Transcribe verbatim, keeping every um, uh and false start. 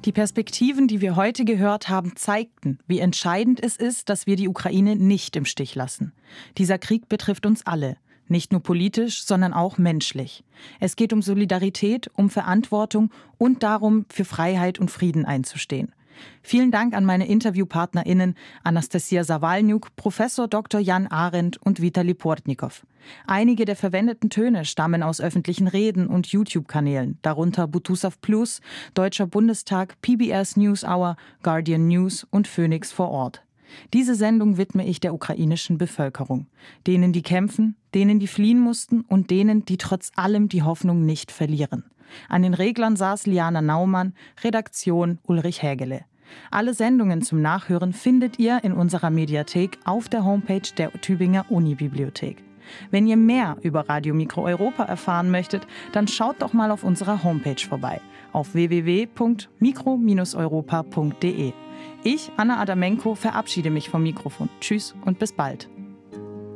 Die Perspektiven, die wir heute gehört haben, zeigten, wie entscheidend es ist, dass wir die Ukraine nicht im Stich lassen. Dieser Krieg betrifft uns alle. Nicht nur politisch, sondern auch menschlich. Es geht um Solidarität, um Verantwortung und darum, für Freiheit und Frieden einzustehen. Vielen Dank an meine InterviewpartnerInnen Anastasia Sawalniuk, Professor Doktor Jan Arendt und Vitali Portnikow. Einige der verwendeten Töne stammen aus öffentlichen Reden und YouTube-Kanälen, darunter Butusav Plus, Deutscher Bundestag, P B S NewsHour, Guardian News und Phoenix vor Ort. Diese Sendung widme ich der ukrainischen Bevölkerung. Denen, die kämpfen, denen, die fliehen mussten und denen, die trotz allem die Hoffnung nicht verlieren. An den Reglern saß Liana Naumann, Redaktion Ulrich Hägele. Alle Sendungen zum Nachhören findet ihr in unserer Mediathek auf der Homepage der Tübinger Unibibliothek. Wenn ihr mehr über Radio Mikro Europa erfahren möchtet, dann schaut doch mal auf unserer Homepage vorbei, auf w w w punkt mikro Bindestrich europa punkt de. Ich, Anna Adamenko, verabschiede mich vom Mikrofon. Tschüss und bis bald.